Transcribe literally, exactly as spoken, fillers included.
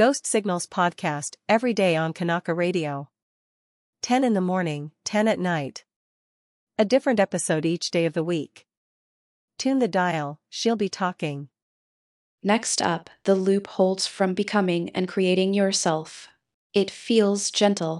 Ghost Signals podcast every day on Kanaka Radio. ten in the morning, ten at night. A different episode each day of the week. Tune the dial, she'll be talking. Next up, the loop holds from becoming and creating yourself. It feels gentle.